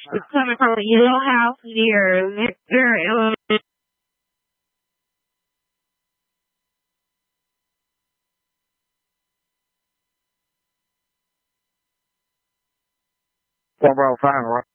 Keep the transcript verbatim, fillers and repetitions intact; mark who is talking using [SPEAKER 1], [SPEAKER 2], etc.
[SPEAKER 1] It's coming from a Yale House near Victor, Illinois. One Bravo five, right?